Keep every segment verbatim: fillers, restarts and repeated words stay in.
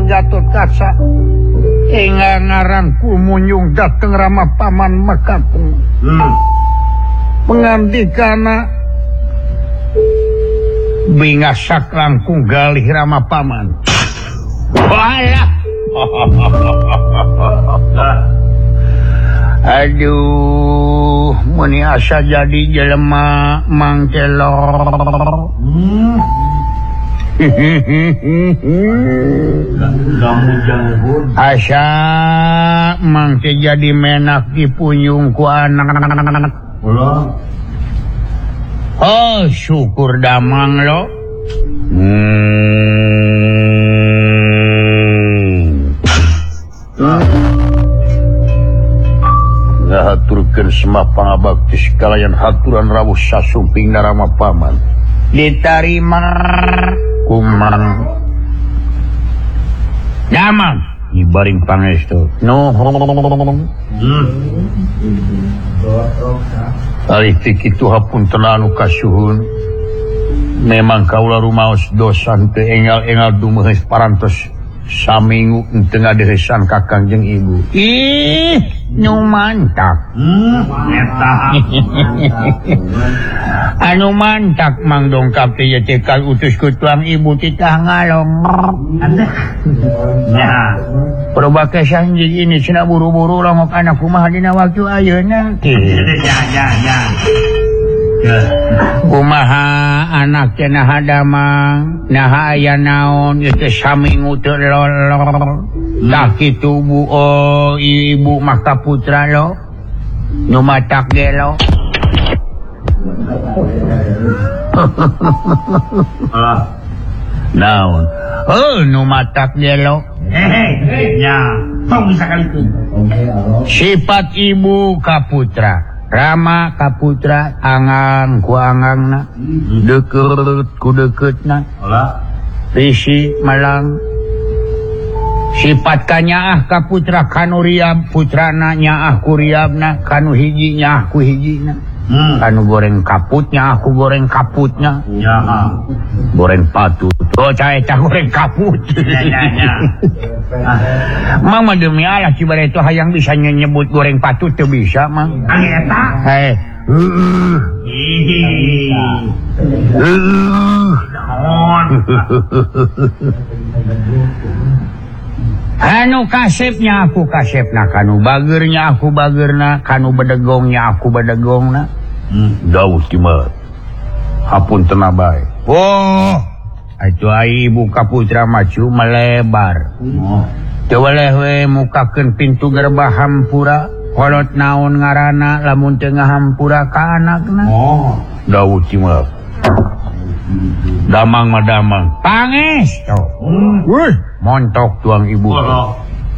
Gatot Kaca enggak ngaran kumunyung dateng Rama Paman Mekapung hmm. Pengandikana bingasak langkung galih Rama Paman walah aduh meni asa jadi jelema mangkelor hmm. Asa mangke jadi menak dipunyung ku anak. Oh syukur damang lo. Hmm. Ngahaturkeun semah pangabakti sekalian haturan rawuh sasumping Rama Paman. Diterima kumang damang ibaring pangestu nuhun alih kitu hapunten anu kasuhun memang kaula rumaos dosa teu engal-engal dumeheus parantos saminggu teu ngadehesan ka Kangjeng Ibu ih nu mantap eta anu mantak mang dongkap teh cekal utus ku tuang ibu titah ngalong ya proba kesan ini cenah buru-buru longok anak kumaha dina waktu ayeuna ya ya ya kumaha anak teh nah damang nah aya naon ieu samingu teu lolor tah kitu bu oh ibu mah kaputra lo nu matak ge lo naon oh nu matak ge lo hehe nya tong bisa kalikeun sifat ibu kaputra Rama kaputra angang ku angangna deukeut ku deuketna risi malang sifat kanyaah kaputra kanu riab putrana nyaah ku riabna kanu hiji nyaah ku hijina hmm. Kanu goreng kaputnya aku goreng kaputnya ya goreng patut oh cai cah goreng kaput ya ya ya Mama demi Allah cibare itu hayang bisa nyebut goreng patut teu bisa mang eta heh uh anu kasepnya aku kasepna kanu bagernya aku bagerna kanu bedegongnya aku bedegongna hmm. Daud cuma hapunten bae oh itu ibu kaputra maju melebar oh. Coba leh we mukakeun pintu gerbah hampura kolot naon ngaranna lamun teu ngahampura ka anakna oh Daud cuma damang mah damang panges tuh hmm. Wih montok tuang ibu oh.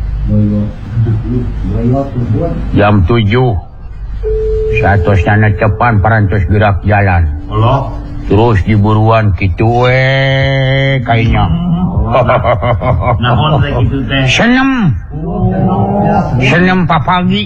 Jam tujuh satosna netepan parantos gerak jalan Allah. Terus diburuan kitu we kainya naon teh kitu teh senem senem papagi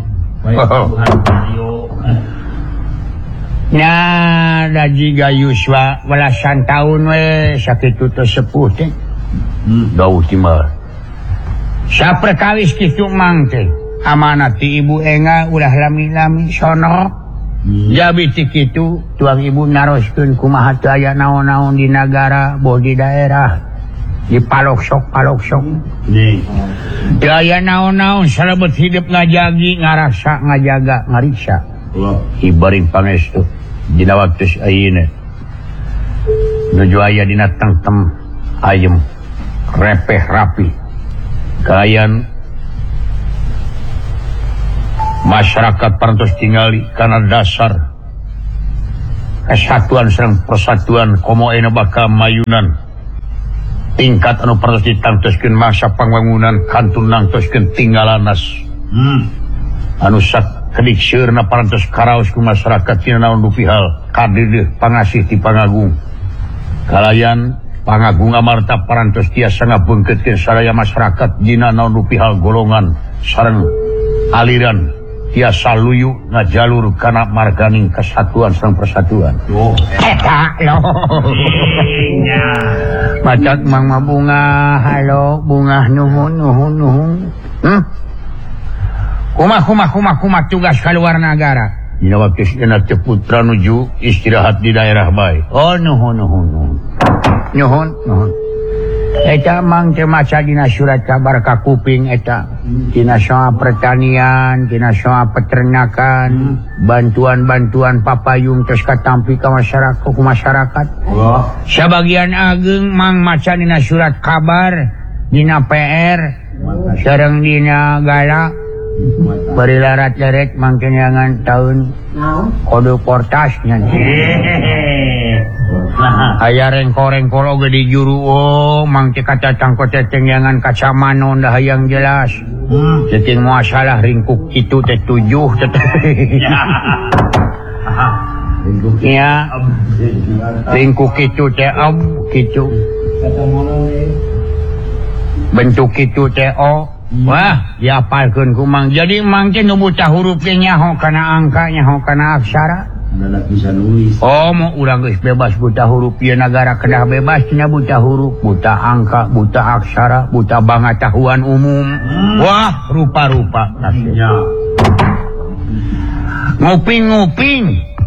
nah daji gayuswa belasan tahun we sakitu teh sepuh teh Daud timah saperkawis kitu mang teh amanat ti ibu enga ulah lami-lami sono hmm. Jabi ti kitu tuang ibu naroskeun kumaha teu aya naon-naon di nagara boh di daerah di paloksok paloksok nih teu aya naon-naon salebet hidup ngajagi ngarasa ngajaga ngariksa ibaring pangestu dina waktu ayeuna nuju aya dina tengtem ayem repeh rapi kayan masyarakat parantos tingali karena dasar kesatuan sareng persatuan komo ena bakal mayunan tingkat anu parantos ditangtoskeun masa pangwangunan kantun nangtoskeun tinggalanas hmm. anu sak kedik seueurna parantos karaos ku masyarakat tina naon dupihal kadeudeung pangasih ti pangagung kalayan pangagung amarta parantos tiasa ngabeungkeutkeun saraya masyarakat dina naon dupihal golongan sareng aliran tiasa luyu na jalur kana marganing kesatuan sang persatuan. Oh, eta lo. Macat mang bunga, halo bunga nuhun nuhun nuhun. Hmm? Kumah kumah kumah kumah tugas keluar negara. Dina waktu anak putra nuju istirahat di daerah baik. Oh nuhun nuhun nuhun. Nuhun nuhun. Eta mang teu maca dina surat kabar ka kuping eta. Dina soal pertanian, dina soal peternakan, bantuan-bantuan papayung terus katampi ka masyarakat, ku masyarakat. Oh. Sabagian ageng mang maca dina surat kabar, dina P R, sareng dina gala. Berilarat-larat mang kenyangan tahun kode portasnya. Aya rengko-rengko oge di juru oh mang teh kata tangko tetengyangan kaca manon dah yang jelas. Ceting masalah ringkuk kitu teh tujuh teh. Ya. Ringkuk kitu teh am kitu. Bentuk kitu teh o. Wah, diapalkeun ku mang. Jadi mang teh nu buta huruf teh nyaho kana angka, nyaho kana aksara. Ndak bisa nulis. Oh, mau urang geus bebas buta huruf ieu negara kedah bebas tina buta huruf, buta angka, buta aksara, buta pengetahuan umum. Hmm. Wah, rupa-rupa nasibnya. Nguping-nguping.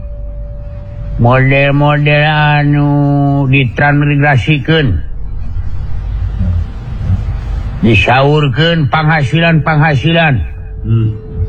Model-model anu ditransmigrasikeun. Disaurkeun penghasilan-penghasilan. Hmm.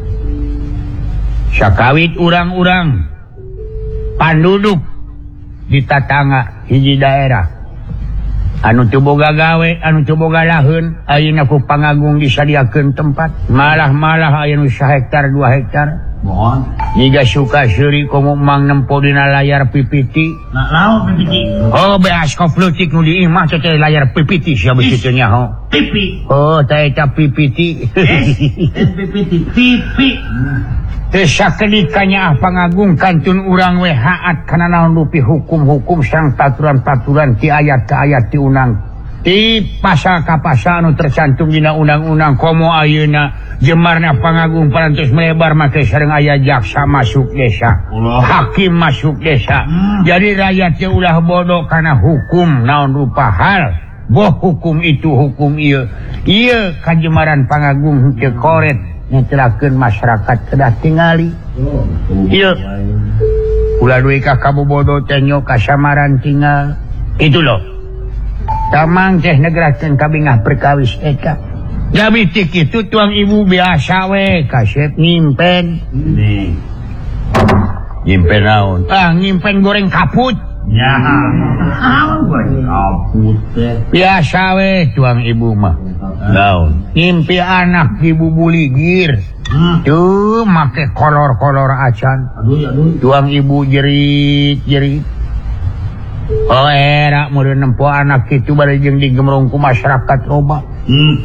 Sakawit urang-urang panduduk di tatangga hiji daerah anu teu boga gawe, anu teu boga laheun, ayeuna ku pangagung disadiakeun tempat, malah-malah aya nu sahektar dua hektar. Mohon. Jika suka seuri komo mang nempo dina layar P P T. Nah, naon P P T? Oh, bioskop leutik nu di imah teh layar P P T sia beusi teh nyaho. T V. Oh, teh eta P P T. Yes, P P T. T V. Teu sakedik kanya pangagung kantun urang we haat kana naon rupi hukum-hukum sang paturan-paturan ti ayat ka ayat ti unang. Ti pasal ka pasal anu tercantum dina undang-undang komo ayeuna jemarna pangagung parantos melebar make sareng aya jaksa masuk desa, Allah. Hakim masuk desa. Hmm. Jadi rakyat teh ulah bodoh kana hukum naon rupa hal. Boh hukum itu hukum ieu. Ieu kajemaran pangagung teu koret nyetelakeun masyarakat kedah tingali. Ieu. Ulah duwe ka kabobodo teh nyo kasamaran tinggal. Itu loh. Tamang teh negerakeun kabingah perkawis eta. Gabi ti kitu tuang ibu biasa we kasep nyimpen. Nih. Nyimpen naon? Ah, nyimpen goreng kaput. Ya. Naon goreng kaput teh? Biasa we tuang ibu mah. Naon? Nyimpi anak ibu buligir. Hmm. Tuh make kolor-kolor acan. Aduh, aduh. Tuang ibu jerit-jerit. Oh era meureun nempo anak kitu bari jeung digemrong ku masyarakat loba. Hmm.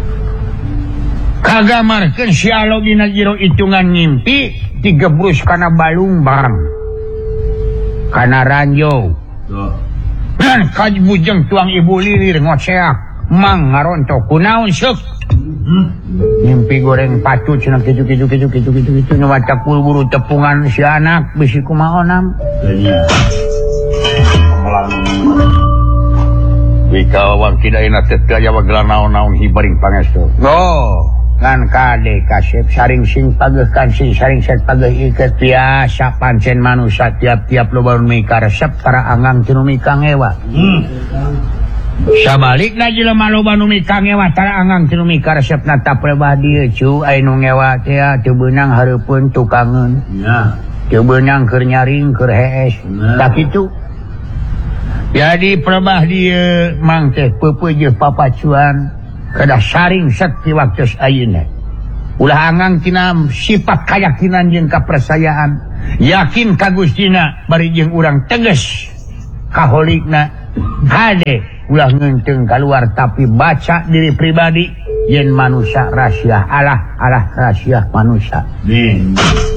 Kagamarkeun si alo dina jero itungan ngimpi digebrus kana balungbar. Kana ranjau. Tuh. Dan kajbujeng tuang ibu lilir ngoceak, mang ngarontok kunaon seuk. Hmm. Ngimpi goreng patut cenah kitu kitu kitu kitu kitu kitu nu maca buru tepungan si anak bisi kumaha. Iya. Wika wang tidak enak tetaya wagala naon-naon hibaring pangestu. No, ngan kade kasep saring sing pageuhkan sing saring set pageuh iket biasa pancen manusia tiap-tiap loba nu mika resep para anggang teu mika ngewa. Hmm. Sabalikna jelema loba nu mika ngewa tara anggang teu mika resepna taprebah dieu cu aya nu ngewa teh teu beunang hareupeun tukangeun. Ya. Teu beunang keur nyaring keur hees. Tak kitu. Jadi perbah dia mang teh pepeujeuh papacuan kedah saring sakti waktu ayeuna. Ulah anggang tina sifat keyakinan jeung kapercayaan, yakin ka Gustina bari jeung urang tegas kaholikna. Hade ulah ngeunteung kaluar tapi baca diri pribadi yen manusia rahasia Allah, Allah rahasia manusia. Nih.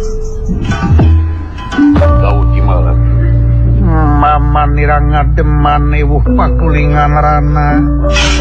Kau gimana? Mama nirang ngademan ibu pakulingan rana.